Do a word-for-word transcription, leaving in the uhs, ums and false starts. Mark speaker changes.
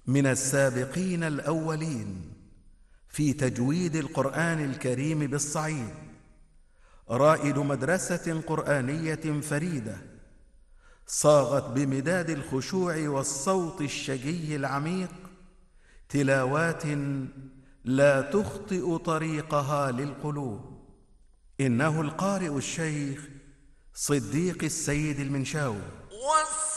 Speaker 1: من السابقين الأولين في تجويد القرآن الكريم بالصعيد، رائد مدرسة قرآنية فريدة صاغت بمداد الخشوع والصوت الشجي العميق تلاوات لا تخطئ طريقها للقلوب. إنه القارئ الشيخ صديق السيد المنشاوي.